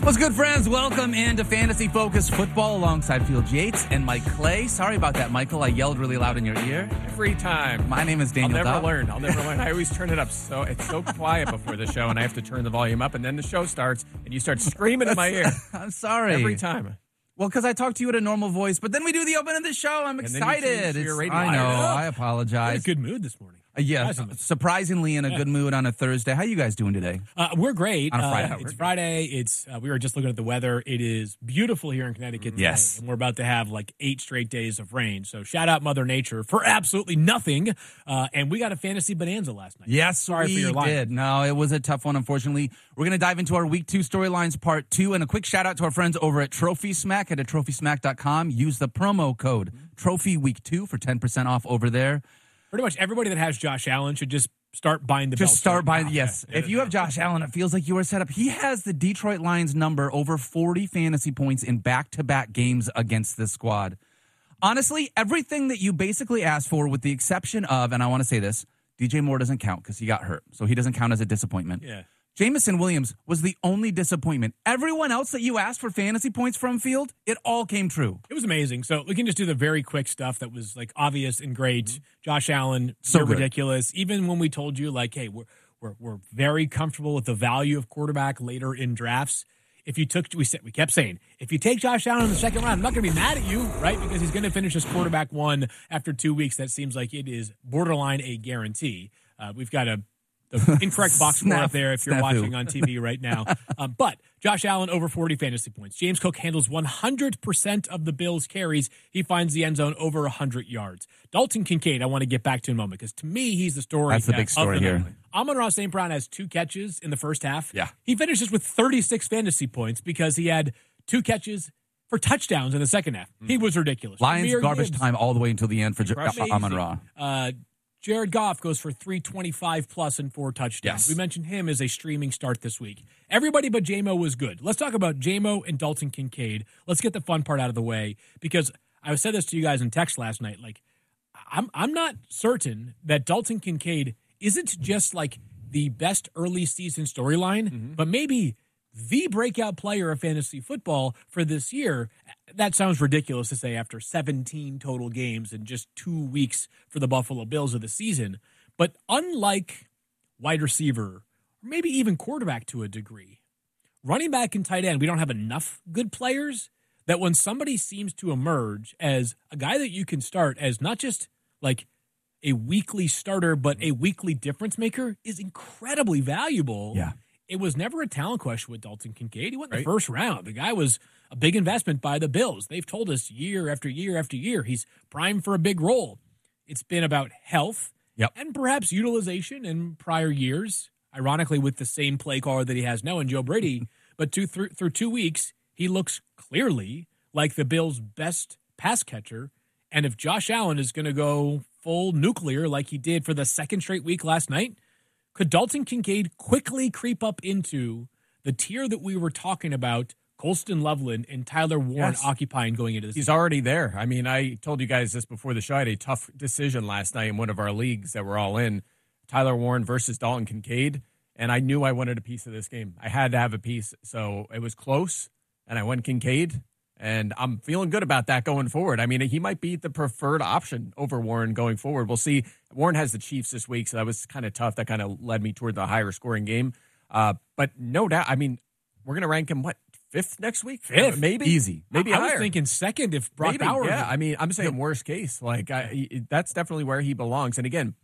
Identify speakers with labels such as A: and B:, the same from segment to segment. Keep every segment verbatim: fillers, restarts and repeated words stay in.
A: What's good, friends? Welcome into Fantasy Focus Football alongside Field Yates and Mike Clay. Sorry about that, Michael. I yelled really loud in your ear.
B: Every time.
A: My name is Daniel
B: I'll never
A: Dobb.
B: learn. I'll never learn. I always turn it up so it's so quiet before the show, and I have to turn the volume up, and then the show starts, and you start screaming in my ear.
A: I'm sorry.
B: Every time.
A: Well, because I talk to you at a normal voice, but then we do the open of the show. I'm
B: And then you change
A: excited.
B: to your
A: It's-
B: radio.
A: I know.
B: I know.
A: I apologize.
C: In a good mood this morning.
A: Uh, yeah,
C: Surprisingly.
A: surprisingly in a
C: Yeah.
A: good mood on a Thursday. How you guys doing today?
C: Uh, we're great.
A: On a Friday.
C: Uh,
A: We're
C: it's
A: good.
C: Friday. It's uh, we were just looking at the weather. It is beautiful here in Connecticut today,
A: Yes.
C: and we're about to have like eight straight days of rain. So shout out Mother Nature for absolutely nothing. Uh, and we got a fantasy bonanza last night.
A: Yes,
C: Sorry
A: we
C: for your line.
A: did. No, it was a tough one, unfortunately. We're going to dive into our Week two storylines part two, and a quick shout out to our friends over at Trophy Smack at trophy smack dot com. Use the promo code Trophy Week two for ten percent off over there.
C: Pretty much everybody that has Josh Allen should just start buying the
A: Just
C: belts
A: start
C: right
A: buying.
C: now.
A: Yes,
C: Yeah.
A: if you have Josh Allen, it feels like you are set up. He has the Detroit Lions number over forty fantasy points in back-to-back games against this squad. Honestly, everything that you basically asked for, with the exception of, and I want to say this, D J Moore doesn't count because he got hurt, so he doesn't count as a disappointment.
C: Yeah.
A: Jamison Williams was the only disappointment. Everyone else that you asked for fantasy points from Field, it all came true.
C: It was amazing. So we can just do the very quick stuff that was like obvious and great. Josh Allen,
A: So
C: you're
A: good.
C: ridiculous. Even when we told you like, hey, we're we're we're very comfortable with the value of quarterback later in drafts. If you took, we said we kept saying, if you take Josh Allen in the second round, I'm not going to be mad at you, right? Because he's going to finish as quarterback one after two weeks. That seems like it is borderline a guarantee. Uh, we've got a the incorrect box score
A: Snap-
C: up there if you're
A: snafu.
C: watching on T V right now. Um, but Josh Allen over forty fantasy points. James Cook handles one hundred percent of the Bills' carries. He finds the end zone over one hundred yards. Dalton Kincaid, I want to get back to in a moment because to me, he's the story.
A: That's the big
C: of
A: story
C: the
A: here.
C: night. Amon-Ra Saint Brown has two catches in the first half.
A: Yeah.
C: He finishes with thirty-six fantasy points because he had two catches for touchdowns in the second half. He was ridiculous.
A: Lions
C: Jahmyr
A: garbage
C: Gibbs,
A: time all the way until the end for J-
C: amazing.
A: Amon-Ra.
C: Uh, Jared Goff goes for three twenty-five plus and four touchdowns.
A: Yes.
C: We mentioned him as a streaming start this week. Everybody but J-Mo was good. Let's talk about J-Mo and Dalton Kincaid. Let's get the fun part out of the way because I said this to you guys in text last night. Like, I'm I'm not certain that Dalton Kincaid isn't just like the best early season storyline,
A: Mm-hmm.
C: but maybe the breakout player of fantasy football for this year. That sounds ridiculous to say after seventeen total games and just two weeks for the Buffalo Bills of the season. But unlike wide receiver, or maybe even quarterback to a degree, running back and tight end, we don't have enough good players that when somebody seems to emerge as a guy that you can start as not just like a weekly starter, but a weekly difference maker is incredibly valuable.
A: Yeah.
C: It was never a talent question with Dalton Kincaid. He went in
B: Right.
C: the first round. The guy was a big investment by the Bills. They've told us year after year after year he's primed for a big role. It's been about health
A: Yep.
C: and perhaps utilization in prior years, ironically with the same play caller that he has now in Joe Brady. But two, through, through two weeks, he looks clearly like the Bills' best pass catcher. And if Josh Allen is going to go full nuclear like he did for the second straight week last night, could Dalton Kincaid quickly creep up into the tier that we were talking about, Colston Loveland and Tyler Warren
B: Yes.
C: occupying going into this
B: He's
C: season?
B: already there. I mean, I told you guys this before the show. I had a tough decision last night in one of our leagues that we're all in. Tyler Warren versus Dalton Kincaid. And I knew I wanted a piece of this game. I had to have a piece. So it was close, and I went Kincaid. And I'm feeling good about that going forward. I mean, he might be the preferred option over Warren going forward. We'll see. Warren has the Chiefs this week, so that was kind of tough. That kind of led me toward the higher scoring game. Uh, but no doubt, I mean, we're going to rank him, what, fifth next week?
C: Fifth.
B: Maybe?
A: Easy.
B: Maybe
C: I, I
B: higher.
C: was thinking second if Brock
B: Maybe,
C: Bauer.
B: yeah. I mean, I'm saying worst case. Like, I, he- that's definitely where he belongs. And again,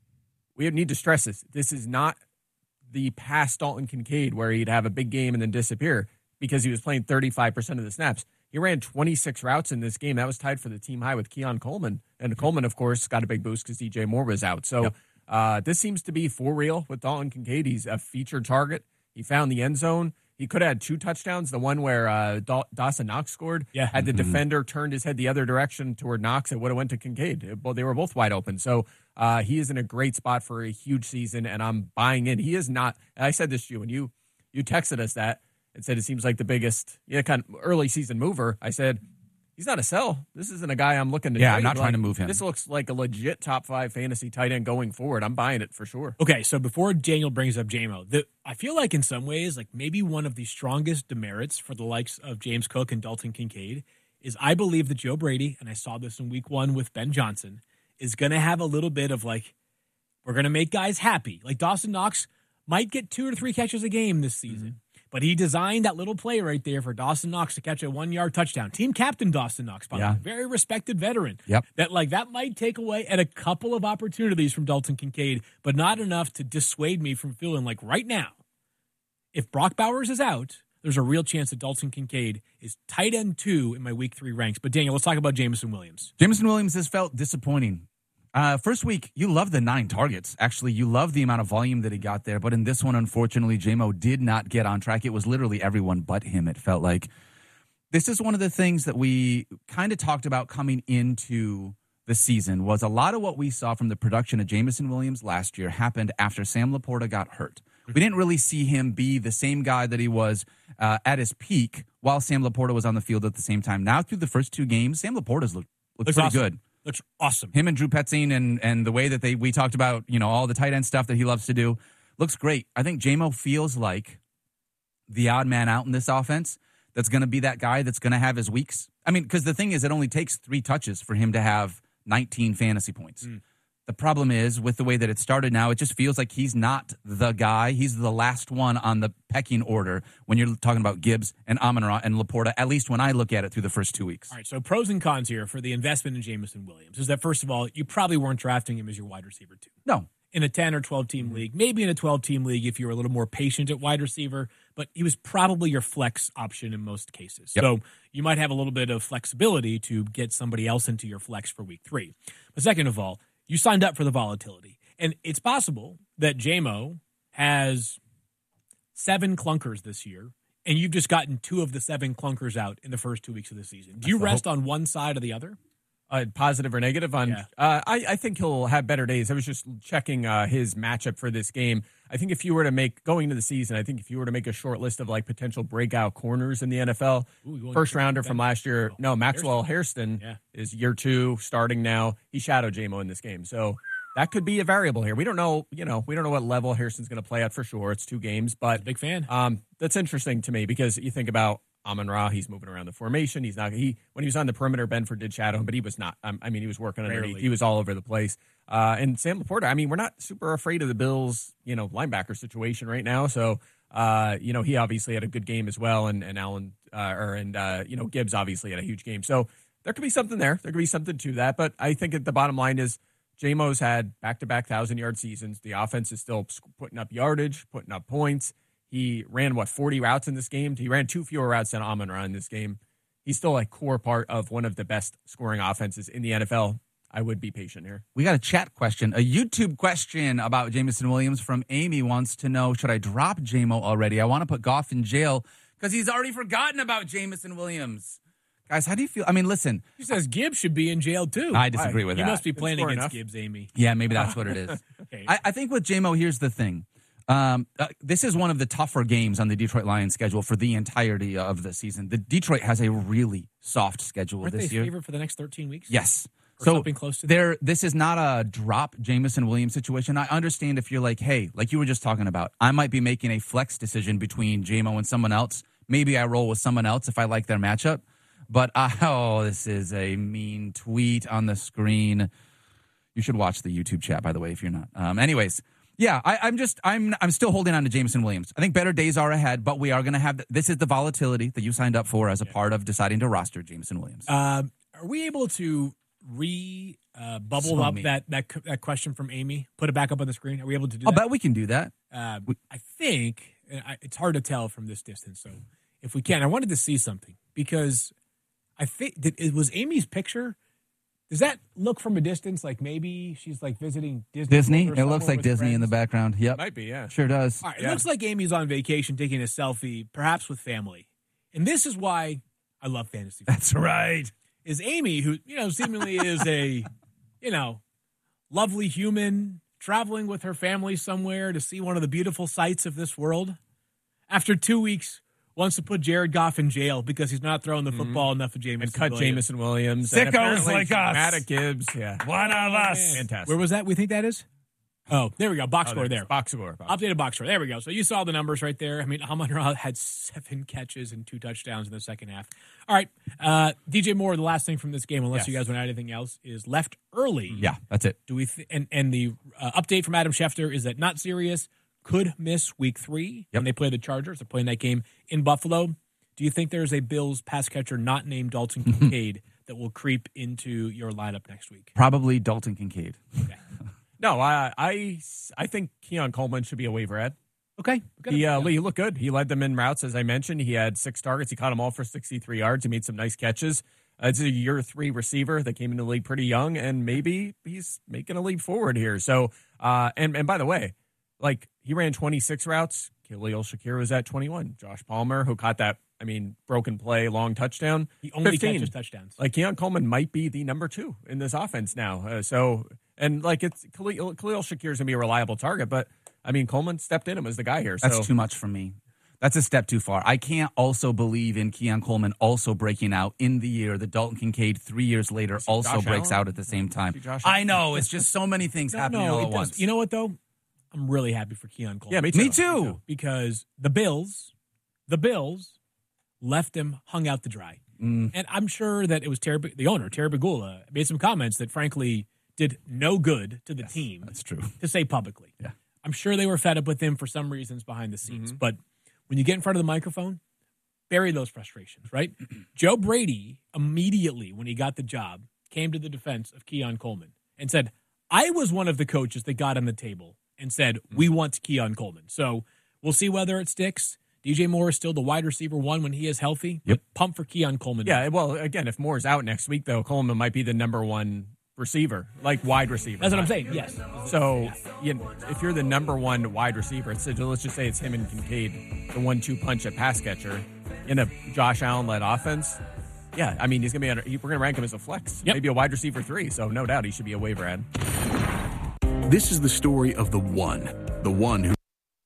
B: we need to stress this. This is not the past Dalton Kincaid where he'd have a big game and then disappear because he was playing thirty-five percent of the snaps. He ran twenty-six routes in this game. That was tied for the team high with Keon Coleman. And Coleman, of course, got a big boost because D J Moore was out. So
A: Yep.
B: uh, this seems to be for real with Dalton Kincaid. He's a featured target. He found the end zone. He could have had two touchdowns. The one where uh, Daw- Dawson Knox scored.
C: Yeah.
B: Had the
A: Mhm.
B: defender turned his head the other direction toward Knox, it would have went to Kincaid. Well, they were both wide open. So uh, he is in a great spot for a huge season, and I'm buying in. He is not. And I said this to you when you you texted us that and said it seems like the biggest, yeah, kind of early season mover. I said He's not a sell. This isn't a guy I'm looking to
A: Yeah,
B: trade.
A: I'm not
B: Like,
A: trying to move him.
B: This looks like a legit top five fantasy tight end going forward. I'm buying it for sure.
C: Okay, so before Daniel brings up J-Mo, the, I feel like in some ways, like maybe one of the strongest demerits for the likes of James Cook and Dalton Kincaid is I believe that Joe Brady, and I saw this in week one with Ben Johnson, is going to have a little bit of like, we're going to make guys happy. Like Dawson Knox might get two or three catches a game this season. Mm-hmm. But he designed that little play right there for Dawson Knox to catch a one-yard touchdown. Team captain Dawson Knox, by
A: yeah.
C: the way, very respected veteran.
A: Yep.
C: That like that might take away at a couple of opportunities from Dalton Kincaid, but not enough to dissuade me from feeling like right now, if Brock Bowers is out, there's a real chance that Dalton Kincaid is tight end two in my week three ranks. But Daniel, let's talk about Jameson Williams.
A: Jameson Williams has felt disappointing. Uh, first week, you love the nine targets. Actually, you love the amount of volume that he got there. But in this one, unfortunately, J-Mo did not get on track. It was literally everyone but him, it felt like. This is one of the things that we kind of talked about coming into the season was a lot of what we saw from the production of Jameson Williams last year happened after Sam Laporta got hurt. We didn't really see him be the same guy that he was uh, at his peak while Sam Laporta was on the field at the same time. Now, through the first two games, Sam Laporta's looked, looked pretty
C: awesome.
A: good.
C: Looks awesome.
A: Him and Drew Petzing and and the way that they we talked about, you know, all the tight end stuff that he loves to do looks great. I think J-Mo feels like the odd man out in this offense that's going to be that guy that's going to have his weeks. I mean, because the thing is, it only takes three touches for him to have nineteen fantasy points. Mm. The problem is with the way that it started now, it just feels like he's not the guy. He's the last one on the pecking order when you're talking about Gibbs and Amon-Ra and Laporta, at least when I look at it through the first two weeks.
C: All right, so pros and cons here for the investment in Jameson Williams is that, first of all, you probably weren't drafting him as your wide receiver, too.
A: No.
C: In a ten or twelve-team league, maybe in a twelve-team league if you were a little more patient at wide receiver, but he was probably your flex option in most cases. Yep. So you might have a little bit of flexibility to get somebody else into your flex for week three. But second of all, you signed up for the volatility. And it's possible that J-Mo has seven clunkers this year, and you've just gotten two of the seven clunkers out in the first two weeks of the season. Do you rest on one side or the other?
B: Uh, positive or negative on?
C: Yeah.
B: Uh, I, I think he'll have better days. I was just checking uh, his matchup for this game. I think if you were to make, going into the season, I think if you were to make a short list of like potential breakout corners in the N F L, Ooh, first rounder from last year, no, Maxwell Hairston,
C: yeah.
B: is year two, starting now. He shadowed J-Mo in this game. So that could be a variable here. We don't know, you know, we don't know what level Hairston's going to play at for sure. It's two games, but
C: big fan.
B: Um, that's interesting to me because you think about Amon-Ra, he's moving around the formation. He's not, he, when he was on the perimeter, Benford did shadow him, but he was not, um, I mean, he was working
C: Rarely.
B: underneath. He was all over the place. Uh, and Sam Laporta, I mean, we're not super afraid of the Bills, you know, linebacker situation right now. So, uh, you know, he obviously had a good game as well. And, and Allen, uh, or, and, uh, you know, Gibbs obviously had a huge game. So there could be something there. There could be something to that. But I think at the bottom line is J-Mo's had back-to-back thousand-yard seasons. The offense is still putting up yardage, putting up points. He ran, what, forty routes in this game? He ran two fewer routes than Amon-Ra in this game. He's still a core part of one of the best scoring offenses in the N F L. I would be patient here.
A: We got a chat question, a YouTube question about Jameson Williams from Amy wants to know, should I drop J-Mo already? I want to put Goff in jail because he's already forgotten about Jameson Williams. Guys, how do you feel? I mean, listen.
C: She says Gibbs should be in jail, too.
A: I disagree with
C: he
A: that.
C: He must be playing against
B: enough.
C: Gibbs, Amy.
A: Yeah, maybe that's what it is. Okay. I, I think with J-Mo, here's the thing. Um, uh, this is one of the tougher games on the Detroit Lions schedule for the entirety of the season. The Detroit has a really soft schedule
C: Aren't
A: this
C: they
A: year.
C: favored for the next thirteen weeks?
A: Yes.
C: Or
A: so
C: something close to that?
A: there, this is not a drop Jameson Williams situation. I understand if you're like, hey, like you were just talking about, I might be making a flex decision between J-Mo and someone else. Maybe I roll with someone else if I like their matchup. But, uh, oh, this is a mean tweet on the screen. You should watch the YouTube chat, by the way, if you're not. Um, anyways. Yeah, I, I'm just I'm I'm still holding on to Jameson Williams. I think better days are ahead, but we are going to have this is the volatility that you signed up for as a yeah. part of deciding to roster Jameson Williams.
C: Uh, are we able to re uh, bubble so up me. that that that question from Amy? Put it back up on the screen. Are we able to do
A: I'll
C: that?
A: I bet we can do that.
C: Uh, we, I think I, it's hard to tell from this distance. So if we can, I wanted to see something because I think that it was Amy's picture. Does that look from a distance like maybe she's like visiting Disney?
A: Disney? It looks like Disney friends? in the background. Yep.
B: Might be, yeah.
A: Sure does.
C: All right,
B: yeah.
C: It looks like Amy's on vacation taking a selfie, perhaps with family. And this is why I love fantasy football.
A: That's right.
C: Is Amy, who, you know, seemingly is a, you know, lovely human traveling with her family somewhere to see one of the beautiful sights of this world. After two weeks wants to put Jared Goff in jail because he's not throwing the football mm-hmm. enough of Jameson
B: and cut
C: Williams.
B: Jameson Williams.
A: Sickos like us.
B: Matt Gibbs. Yeah.
A: One of us.
B: Fantastic.
C: Where was that? We think that is? Oh, there we go. Box
B: oh,
C: score there.
B: Box score. Box.
C: Updated box score. There we go. So you saw the numbers right there. I mean, Amon-Ra had seven catches and two touchdowns in the second half. All right. Uh, D J Moore, the last thing from this game, unless
B: yes.
C: you guys want to add anything else, is left early.
A: Yeah, that's it.
C: Do we? Th- and and the uh, update from Adam Schefter is that not serious, could miss week three
A: yep.
C: when they play the Chargers. They're playing that game in Buffalo. Do you think there's a Bills pass catcher not named Dalton Kincaid that will creep into your lineup next week?
A: Probably Dalton Kincaid.
C: Okay.
B: No, I, I, I think Keon Coleman should be a waiver ad.
C: Okay. Good.
B: He, uh, he looked good. He led them in routes, as I mentioned. He had six targets. He caught them all for sixty-three yards. He made some nice catches. Uh, it's a year three receiver that came into the league pretty young, and maybe he's making a leap forward here. So, uh, and, and by the way, like he ran twenty-six routes. Khalil Shakir was at twenty-one. Josh Palmer, who caught that, I mean, broken play, long touchdown.
C: He only
B: fifteen.
C: catches touchdowns.
B: Like Keon Coleman might be the number two in this offense now. Uh, so, and like it's Khalil, Khalil Shakir is gonna be a reliable target, but I mean Coleman stepped in him as the guy here. So.
A: That's too much for me. That's a step too far. I can't also believe in Keon Coleman also breaking out in the year that Dalton Kincaid three years later also
B: Josh
A: breaks
B: Allen?
A: out at the same time.
B: Josh
A: I know it's just so many things
C: no,
A: happening
C: no,
A: all
C: it
A: at
C: does.
A: once.
C: You know what though? I'm really happy for Keon Coleman.
B: Yeah, me too.
A: Me too.
B: Me too.
C: Because the Bills, the Bills left him hung out to dry.
A: Mm.
C: And I'm sure that it was Terry, the owner, Terry Bagula, made some comments that frankly did no good to the
A: Yes,
C: team.
A: that's true.
C: To say publicly.
A: Yeah.
C: I'm sure they were fed up with him for some reasons behind the scenes.
B: Mm-hmm.
C: But when you get in front of the microphone, bury those frustrations, right? Joe Brady, immediately when he got the job, came to the defense of Keon Coleman and said, I was one of the coaches that got on the table and said, we want Keon Coleman. So we'll see whether it sticks. D J Moore is still the wide receiver one when he is healthy.
A: Yep.
C: Pump for Keon Coleman.
B: Yeah, well, again, if Moore's out next week, though, Coleman might be the number one receiver, like wide receiver.
C: That's what I'm saying, yes.
B: So,
C: Yeah.
B: you know, if you're the number one wide receiver, it's, let's just say it's him and Kincaid, the one two punch at pass catcher in a Josh Allen-led offense. Yeah, I mean, he's going to be under, we're going to rank him as a flex,
C: Yep.
B: maybe a wide receiver three, so no doubt he should be a waiver ad.
D: This is the story of the one, the one who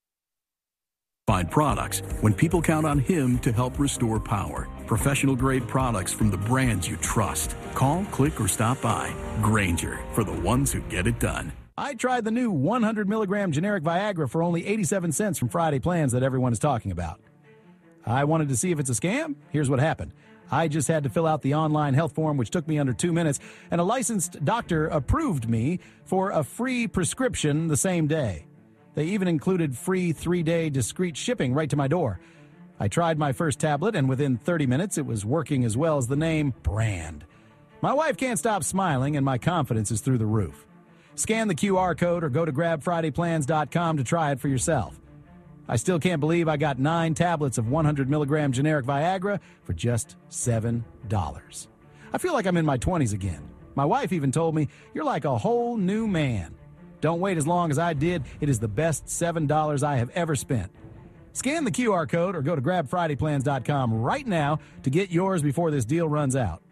D: find products when people count on him to help restore power. Professional grade products from the brands you trust. Call, click, or stop by. Grainger, for the ones who get it done.
E: I tried the new one hundred milligram generic Viagra for only eighty-seven cents from Friday Plans that everyone is talking about. I wanted to see if it's a scam. Here's what happened. I just had to fill out the online health form, which took me under two minutes, and a licensed doctor approved me for a free prescription the same day. They even included free three-day discreet shipping right to my door. I tried my first tablet, and within thirty minutes, it was working as well as the name brand. My wife can't stop smiling, and my confidence is through the roof. Scan the Q R code or go to grab friday plans dot com to try it for yourself. I still can't believe I got nine tablets of one hundred milligram generic Viagra for just seven dollars. I feel like I'm in my twenties again. My wife even told me, you're like a whole new man. Don't wait as long as I did. It is the best seven dollars I have ever spent. Scan the Q R code or go to grab friday plans dot com right now to get yours before this deal runs out.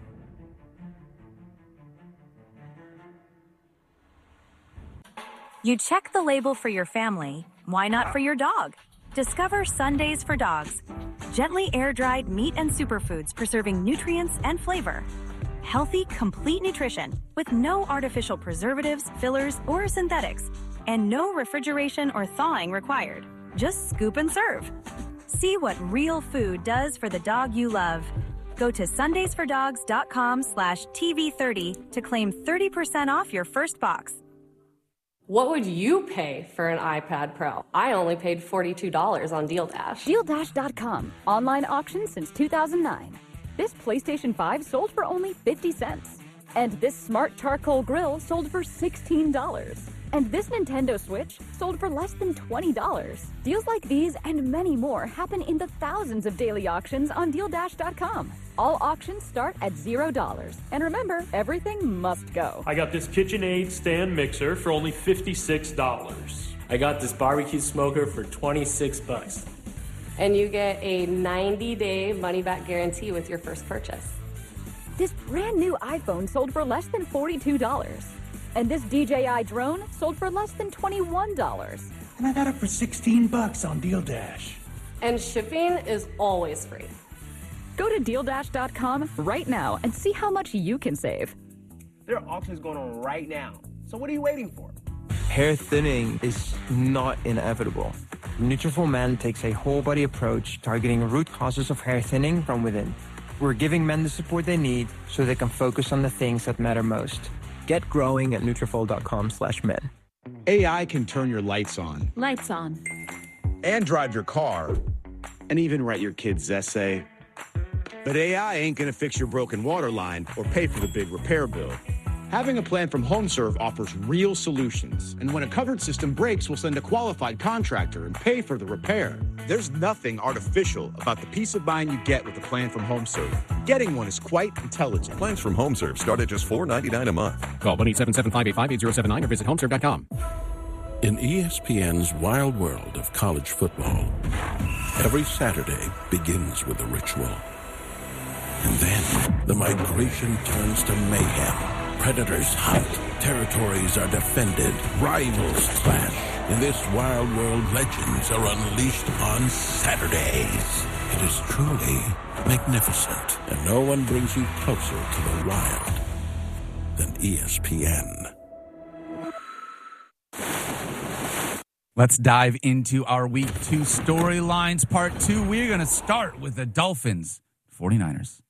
F: You check the label for your family. Why not for your dog? Discover Sundays for Dogs. Gently air-dried meat and superfoods preserving nutrients and flavor. Healthy, complete nutrition with no artificial preservatives, fillers, or synthetics. And no refrigeration or thawing required. Just scoop and serve. See what real food does for the dog you love. Go to sundays for dogs dot com slash T V thirty to claim thirty percent off your first box.
G: What would you pay for an iPad Pro? I only paid forty-two dollars on Deal Dash.
H: Deal Dash dot com. Online auction since two thousand nine. This PlayStation five sold for only fifty cents. And this smart charcoal grill sold for sixteen dollars. And this Nintendo Switch sold for less than twenty dollars. Deals like these and many more happen in the thousands of daily auctions on Deal Dash dot com. All auctions start at zero dollars. And remember, everything must go.
I: I got this KitchenAid stand mixer for only fifty-six dollars. I got this barbecue smoker for twenty-six bucks.
G: And you get a ninety-day money-back guarantee with your first purchase.
H: This brand new iPhone sold for less than forty-two dollars. And this D J I drone sold for less than twenty-one dollars.
J: And I got it for sixteen bucks on Deal Dash.
G: And shipping is always free.
H: Go to deal dash dot com right now and see how much you can save.
J: There are auctions going on right now. So what are you waiting for?
K: Hair thinning is not inevitable. Nutrafol Men takes a whole-body approach targeting root causes of hair thinning from within. We're giving men the support they need so they can focus on the things that matter most. Get growing at Nutrafol dot com slash men.
L: A I can turn your lights on.
M: Lights on.
L: And drive your car. And even write your kid's essay. But A I ain't gonna fix your broken water line or pay for the big repair bill. Having a plan from HomeServe offers real solutions. And when a covered system breaks, we'll send a qualified contractor and pay for the repair. There's nothing artificial about the peace of mind you get with a plan from HomeServe. Getting one is quite intelligent.
N: Plans from HomeServe start at just four dollars and ninety-nine cents a month.
O: Call one eight seven seven, five eight five, eight zero seven nine or visit homeserve dot com.
P: In E S P N's wild world of college football, every Saturday begins with a ritual. And then the migration turns to mayhem. Predators hunt, territories are defended, rivals clash. In this wild world, legends are unleashed on Saturdays. It is truly magnificent, and no one brings you closer to the wild than E S P N.
A: Let's dive into our week two storylines, part two. We're going to start with the Dolphins, forty-niners.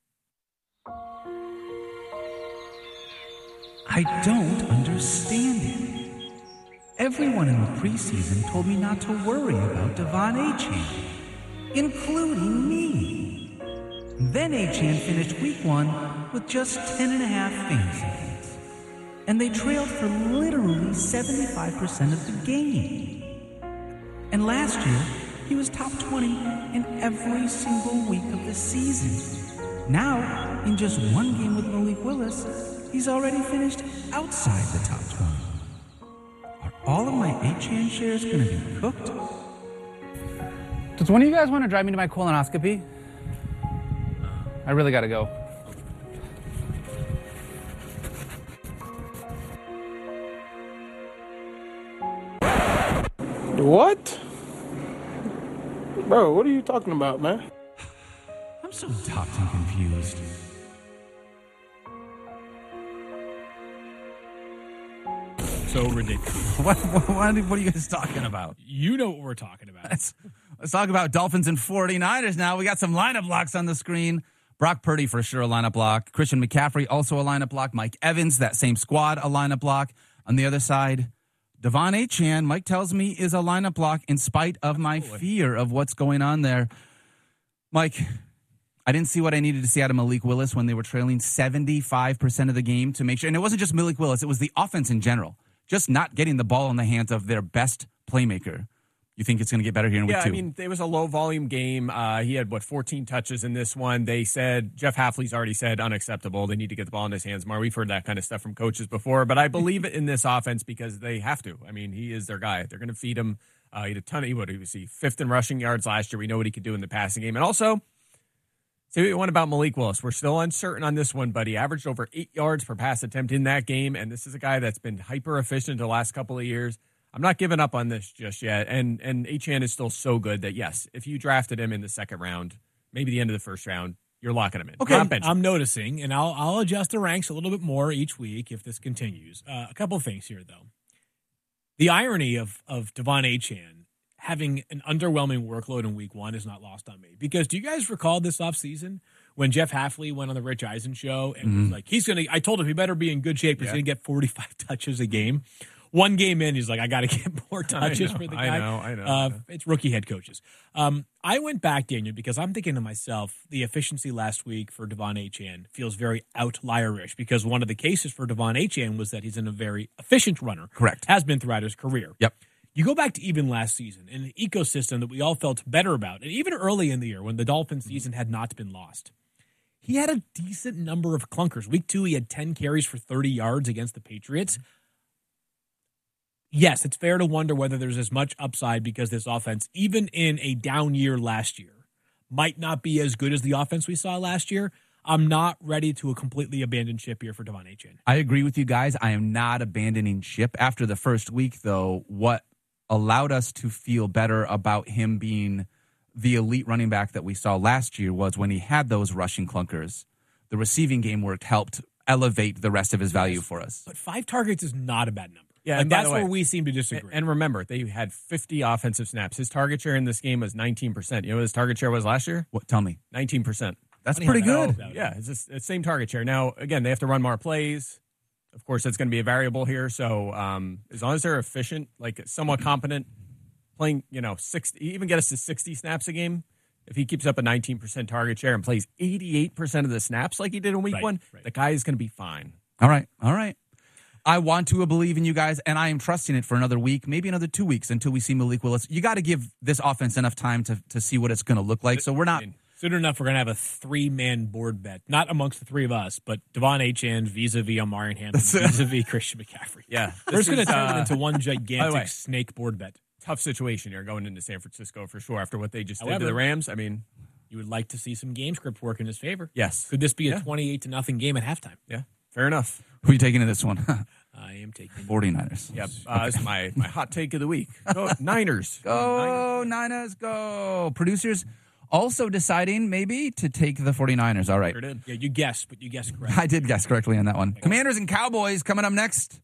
A: I don't understand it. Everyone in the preseason told me not to worry about Devon Achane, including me. Then Achane finished week one with just ten and a half fantasy points. And they trailed for literally seventy-five percent of the game. And last year, he was top twenty in every single week of the season. Now, in just one game with Malik Willis, he's already finished outside the top twenty. Are all of my Achane shares going to be cooked?
Q: Does one of you guys want to drive me to my colonoscopy? I really got to go.
J: What? Bro, what are you talking about, man?
A: I'm so topped and confused.
C: So ridiculous.
A: What, what, what are you guys talking about?
C: You know what we're talking about.
A: Let's, let's talk about Dolphins and forty-niners now. We got some lineup blocks on the screen. Brock Purdy, for sure, a lineup block. Christian McCaffrey, also a lineup block. Mike Evans, that same squad, a lineup block. On the other side, Devon Achane, Mike tells me, is a lineup block in spite of my Absolutely. fear of what's going on there. Mike, I didn't see what I needed to see out of Malik Willis when they were trailing seventy-five percent of the game to make sure. And it wasn't just Malik Willis, it was the offense in general. Just not getting the ball in the hands of their best playmaker. You think it's going to get better here in week
B: yeah,
A: two?
B: I mean, it was a low-volume game. Uh, he had, what, fourteen touches in this one. They said, Jeff Hafley's already said, unacceptable. They need to get the ball in his hands more. We've heard that kind of stuff from coaches before, but I believe it in this offense because they have to. I mean, he is their guy. They're going to feed him. Uh, he had a ton of, what did he see? Fifth in rushing yards last year. We know what he could do in the passing game. And also, say what about Malik Willis. We're still uncertain on this one, but he averaged over eight yards per pass attempt in that game, and this is a guy that's been hyper-efficient the last couple of years. I'm not giving up on this just yet, and and Achane is still so good that, yes, if you drafted him in the second round, maybe the end of the first round, you're locking him in.
C: Okay, I'm, I'm noticing, and I'll I'll adjust the ranks a little bit more each week if this continues. Uh, a couple of things here, though. The irony of, of Devon Achane having an underwhelming workload in week one is not lost on me. Because do you guys recall this offseason when Jeff Hafley went on the Rich Eisen show and mm-hmm. was like, he's going to, I told him he better be in good shape because yeah. he's going to get forty-five touches a game. One game in, he's like, I got to get more touches
B: know,
C: for the guy.
B: I know, I know.
C: Uh, it's rookie head coaches. Um, I went back, Daniel, because I'm thinking to myself, the efficiency last week for Devon Achane feels very outlierish because one of the cases for Devon Achane was that he's in a very efficient runner.
A: Correct.
C: Has been throughout his career.
A: Yep.
C: You go back to even last season, in an ecosystem that we all felt better about, and even early in the year when the Dolphins season had not been lost. He had a decent number of clunkers. Week two, he had ten carries for thirty yards against the Patriots. Yes, it's fair to wonder whether there's as much upside because this offense, even in a down year last year, might not be as good as the offense we saw last year. I'm not ready to completely abandon ship here for Devon Achane.
A: I agree with you guys. I am not abandoning ship. After the first week, though, what allowed us to feel better about him being the elite running back that we saw last year was when he had those rushing clunkers. The receiving game work helped elevate the rest of his value for us.
C: But five targets is not a bad number.
B: Yeah,
C: like
B: and by
C: that's
B: the way,
C: where we seem to disagree.
B: And remember, they had fifty offensive snaps. His target share in this game was nineteen percent. You know what his target share was last year?
A: What? Tell me.
B: nineteen percent.
A: That's pretty good.
B: Yeah, it's just, it's same target share. Now, again, they have to run more plays. Of course, that's going to be a variable here. So um, as long as they're efficient, like somewhat competent, playing, you know, sixty, even get us to sixty snaps a game, if he keeps up a nineteen percent target share and plays eighty-eight percent of the snaps like he did in week
C: Right,
B: one,
C: right.
B: the guy is going to be fine.
A: All right. All right. I want to believe in you guys, and I am trusting it for another week, maybe another two weeks until we see Malik Willis. You got to give this offense enough time to, to see what it's going to look like. So we're not.
C: Soon enough, we're going to have a three-man board bet. Not amongst the three of us, but Devon Achane vis-a-vis Omarion Hampton vis-a-vis Christian McCaffrey.
B: Yeah.
C: We're just going to
B: is,
C: turn
B: uh,
C: it into one
B: by the
C: gigantic
B: way,
C: snake board bet.
B: tough situation here going into San Francisco for sure after what they just did to
C: However,
B: the Rams. I mean,
C: you would like to see some game script work in his favor.
B: yes.
C: Could this be a
B: Yeah.
C: twenty-eight to nothing game at halftime?
B: Yeah, fair enough.
A: Who are you taking in this one?
C: I am taking
A: forty-niners.
B: Yep. Uh, This is my, my hot take of the week. Go Niners.
A: Go, Niners, go. Producers also deciding maybe to take the forty-niners. All right.
B: Sure did.
C: Yeah, you guessed, but you guessed correctly.
A: I did guess correctly on that one. Commanders and Cowboys coming up next.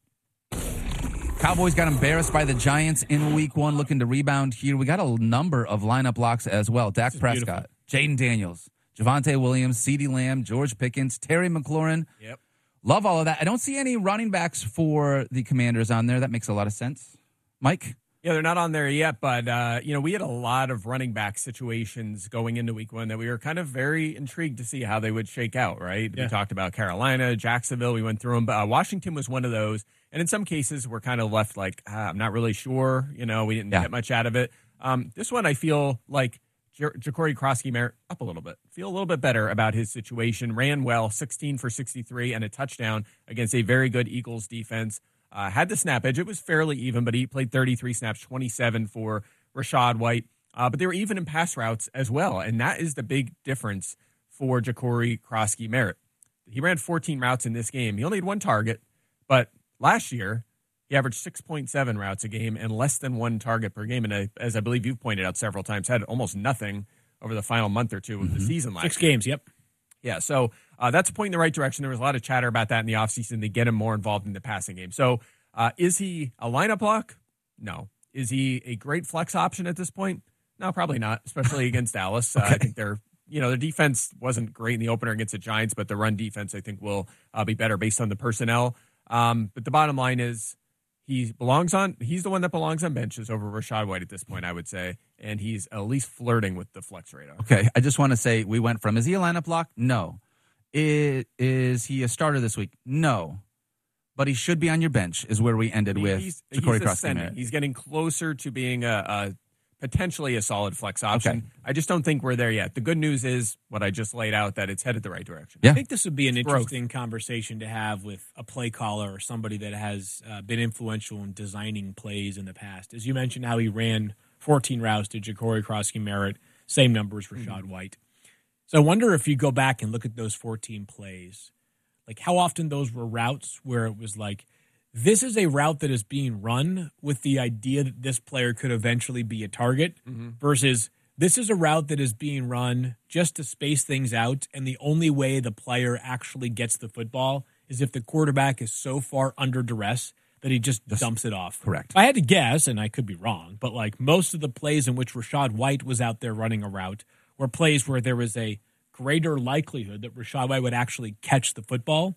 A: Cowboys got embarrassed by the Giants in week one, looking to rebound here. We got a number of lineup locks as well. Dak Prescott, Jaden Daniels, Javonte Williams, CeeDee Lamb, George Pickens, Terry McLaurin.
B: Yep.
A: Love all of that. I don't see any running backs for the Commanders on there. That makes a lot of sense. Mike?
B: Yeah, they're not on there yet, but, uh, you know, we had a lot of running back situations going into week one that we were kind of very intrigued to see how they would shake out, right?
C: Yeah.
B: We talked about Carolina, Jacksonville. We went through them. But, uh, Washington was one of those. And in some cases, we're kind of left like, ah, I'm not really sure. You know, we didn't
A: Yeah.
B: get much out of it. Um, this one, I feel like J- Ja'Cory Krosky up a little bit. Feel a little bit better about his situation. Ran well, sixteen for sixty-three and a touchdown against a very good Eagles defense. Uh, had the snappage. It was fairly even, but he played thirty-three snaps, twenty-seven for Rachaad White. Uh, but they were even in pass routes as well, and that is the big difference for Ja'Cory Krosky Merritt. He ran fourteen routes in this game. He only had one target, but last year he averaged six point seven routes a game and less than one target per game. And I, as I believe you've pointed out several times, had almost nothing over the final month or two of the season last
C: Six
B: year.
C: games, yep.
B: Yeah, so uh, that's a point in the right direction. There was a lot of chatter about that in the offseason. They get him more involved in the passing game. So uh, is he a lineup lock? No. Is he a great flex option at this point? No, probably not, especially against Dallas. Uh, I think they're, you know, their defense wasn't great in the opener against the Giants, but the run defense, I think, will uh, be better based on the personnel. Um, but the bottom line is he belongs on, he's the one that belongs on benches over Rachaad White at this point, I would say. And he's at least flirting with the flex radar.
A: Okay, I just want to say we went from, is he a lineup lock? No. Is, is he a starter this week? No. But he should be on your bench is where we ended with
B: he's,
A: Ja'Cory
B: he's
A: Krosky
B: ascending.
A: Merritt.
B: He's getting closer to being a, a potentially a solid flex option.
A: Okay.
B: I just don't think we're there yet. The good news is what I just laid out, that it's headed the right direction.
A: Yeah.
C: I think this would be an
B: It's growth.
C: interesting conversation to have with a play caller or somebody that has uh, been influential in designing plays in the past. As you mentioned, how he ran fourteen routes to Ja'Cory Krosky Merritt, same numbers, Rachaad
B: Mm-hmm.
C: White. So I wonder if you go back and look at those fourteen plays, like how often those were routes where it was like, this is a route that is being run with the idea that this player could eventually be a target
B: Mm-hmm.
C: versus this is a route that is being run just to space things out, and the only way the player actually gets the football is if the quarterback is so far under duress that he just, just dumps it off.
A: Correct.
C: If I had to guess, and I could be wrong, but like most of the plays in which Rachaad White was out there running a route were plays where there was a greater likelihood that Rachaad White would actually catch the football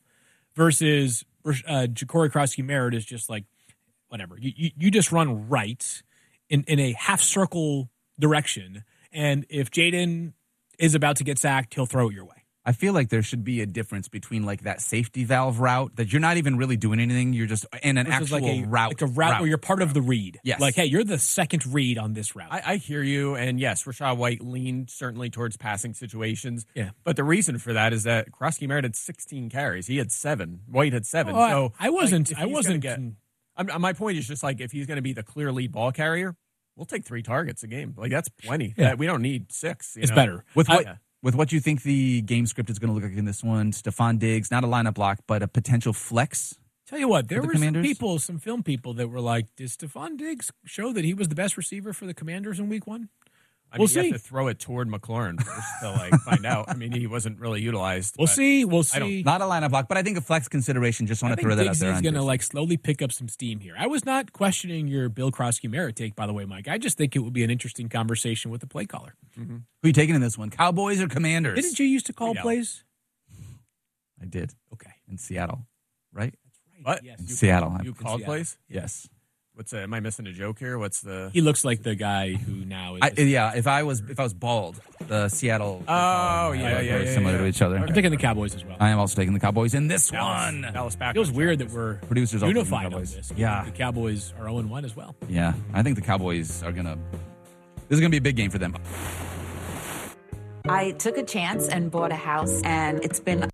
C: versus uh, Ja'Cory Krosky Merritt is just like, whatever. You, you, you just run right in, in a half circle direction, and if Jaden is about to get sacked, he'll throw it your way.
A: I feel like there should be a difference between like that safety valve route that you're not even really doing anything. You're just in an
C: Versus
A: actual
C: like a,
A: route.
C: like a route, where you're part of the read.
A: Yes.
C: Like, hey, you're the second read on this route.
B: I, I hear you, and yes, Rachaad White leaned certainly towards passing situations.
C: Yeah.
B: But the reason for that is that Krosky Merritt had sixteen carries. He had seven. White had seven.
C: Oh, I-
B: so
C: I wasn't-
B: like, if
C: I
B: he's gonna
C: wasn't
B: Get,
C: con-
B: I'm, my point is just like if he's going to be the clear lead ball carrier, we'll take three targets a game. Like that's plenty.
C: Yeah.
B: That- we don't need six. you
C: It's
B: know?
C: better.
A: With what,
B: I-
A: with what you think the game script is going to look like in this one, Stephon Diggs, not a lineup block, but a potential flex.
C: Tell you what, there
A: the
C: were some
A: Commanders?
C: people, some film people that were like, did Stephon Diggs show that he was the best receiver for the Commanders in week one?
B: I
C: We'll
B: mean, you
C: see.
B: have to throw it toward McLaurin first to like find out. I mean, he wasn't really utilized.
C: We'll
B: but
C: see. We'll
B: I don't-
C: see.
A: Not a lineup block, but I think a flex consideration. Just want
C: I
A: to
C: think
A: throw that out there.
C: Biggsy's
A: on
C: going to
A: Jason.
C: like slowly pick up some steam here. I was not questioning your Bill Krosky merit take, by the way, Mike. I just think it would be an interesting conversation with the play caller.
B: Mm-hmm.
A: Who are you taking in this one? Cowboys or Commanders?
C: Didn't you used to call
B: Yeah.
C: plays?
A: I did.
C: Okay.
A: In Seattle, right?
B: What?
C: Yes.
A: In
C: You
A: Seattle.
B: You
A: I-
B: called
C: Seattle.
B: plays?
A: Yes.
B: What's uh, am I missing a joke here? What's the?
C: He looks like the guy who now is.
A: I, yeah. If I was if I was bald, the Seattle.
B: Oh, yeah,
A: are
B: yeah,
A: very
B: yeah,
A: similar
B: yeah.
A: to each other.
C: I'm taking the Cowboys as well.
A: I am also taking the Cowboys in this
B: Dallas,
A: one.
B: Dallas
C: It
B: Packers.
C: feels weird that we're
A: Producers all taking the
C: unified on
A: Cowboys.
C: this.
A: Yeah.
C: The Cowboys are oh and one as well.
A: Yeah, I think the Cowboys are gonna. This is gonna be a big game for them.
M: I took a chance and bought a house, and it's been.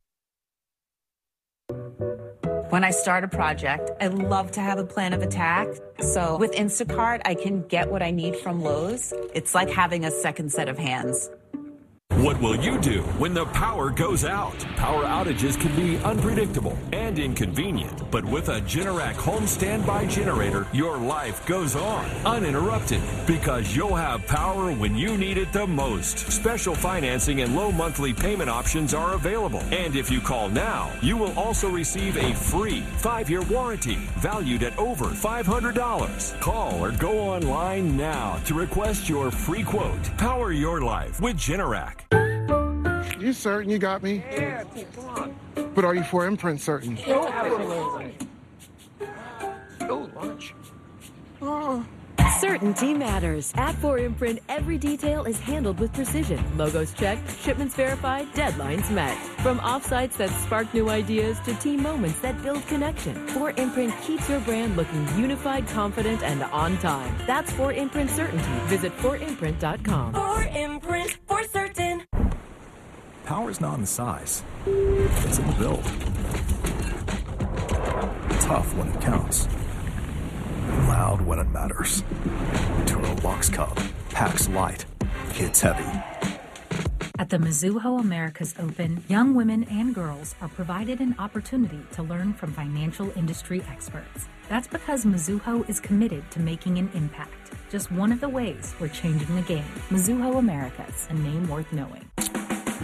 M: When I start a project, I love to have a plan of attack. So with Instacart, I can get what I need from Lowe's. It's like having a second set of hands.
R: What will you do when the power goes out? Power outages can be unpredictable and inconvenient, but with a Generac home standby generator, your life goes on uninterrupted because you'll have power when you need it the most. Special financing and low monthly payment options are available. And if you call now, you will also receive a free five-year warranty valued at over five hundred dollars. Call or go online now to request your free quote. Power your life with Generac.
S: You certain you got me?
J: Yeah, come on.
S: But are you for imprint certain?
J: Oh, absolutely. Oh, lunch.
S: Oh.
T: Certainty matters. At four Imprint, every detail is handled with precision. Logos checked, shipments verified, deadlines met. From offsites that spark new ideas to team moments that build connection, four Imprint keeps your brand looking unified, confident, and on time. That's four Imprint Certainty. Visit four imprint dot com.
U: four Imprint, for certain.
V: Power's not in the size. It's in the build. Tough when it counts. Loud when it matters. Turo Box Cub. Packs light. Hits heavy.
W: At the Mizuho Americas Open, young women and girls are provided an opportunity to learn from financial industry experts. That's because Mizuho is committed to making an impact. Just one of the ways we're changing the game. Mizuho Americas, a name worth knowing.